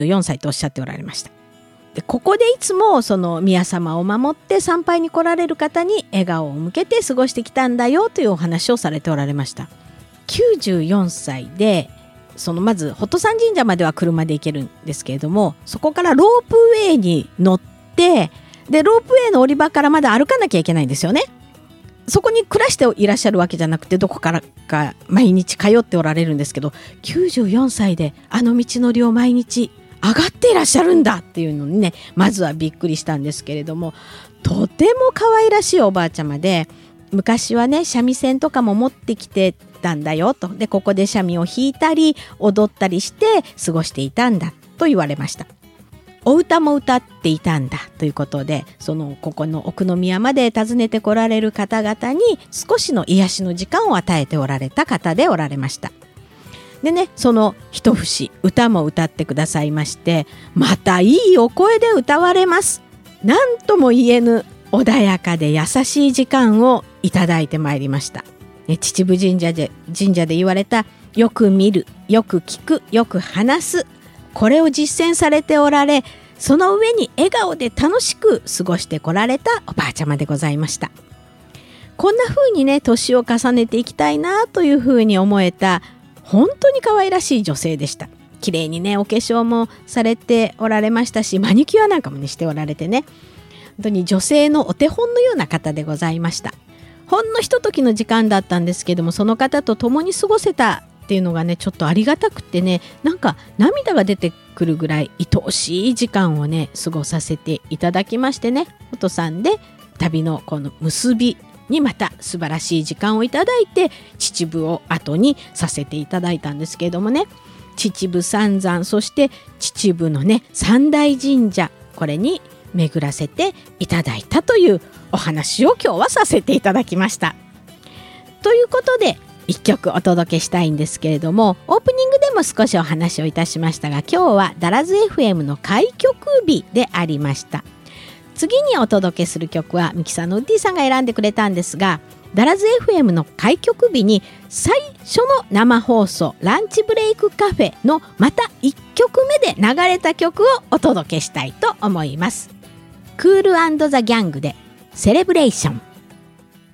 94歳とおっしゃっておられました。でここでいつもその宮様を守って参拝に来られる方に笑顔を向けて過ごしてきたんだよというお話をされておられました。94歳でまずホット山神社までは車で行けるんですけれども、そこからロープウェイに乗って、でロープウェイの降り場からまだ歩かなきゃいけないんですよね。そこに暮らしていらっしゃるわけじゃなくて、どこからか毎日通っておられるんですけど、94歳であの道のりを毎日上がっていらっしゃるんだっていうのにね、まずはびっくりしたんですけれども、とても可愛らしいおばあちゃまで、昔はね三味線とかも持ってきてたんだよと。でここで三味を弾いたり踊ったりして過ごしていたんだと言われました。お歌も歌っていたんだということで、ここの奥宮まで訪ねてこられる方々に少しの癒しの時間を与えておられた方でおられました。でね、その一節歌も歌ってくださいまして、またいいお声で歌われます。なんとも言えぬ穏やかで優しい時間をいただいてまいりました。秩父神社で言われた、よく見る、よく聞く、よく話す、これを実践されておられ、その上に笑顔で楽しく過ごしてこられたおばあちゃまでございました。こんな風にね年を重ねていきたいなという風に思えた、本当に可愛らしい女性でした。綺麗にねお化粧もされておられましたし、マニキュアなんかもねしておられてね、本当に女性のお手本のような方でございました。ほんのひとときの時間だったんですけども、その方と共に過ごせたっていうのがねちょっとありがたくてね、なんか涙が出てくるぐらい愛おしい時間をね過ごさせていただきましてね、おとさんで旅のこの結びにまた素晴らしい時間をいただいて、秩父を後にさせていただいたんですけれどもね、秩父三山、そして秩父のね三大神社、これに巡らせていただいたというお話を今日はさせていただきました。ということで一曲お届けしたいんですけれども、オープニングでも少しお話をいたしましたが、今日はダラズ FM の開局日でありました。次にお届けする曲はミキさんのウッディさんが選んでくれたんですが、ダラズ FM の開局日に最初の生放送ランチブレイクカフェのまた1曲目で流れた曲をお届けしたいと思います。クール&ザ・ギャングでセレブレーション。